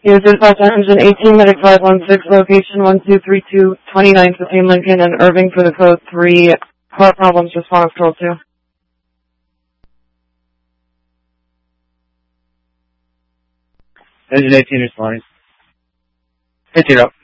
He was dispatched on engine 18, medic 516, location 1232, 29th between Lincoln and Irving for the code 3, car problems, response control 2. Engine 18 responding. Hit 0.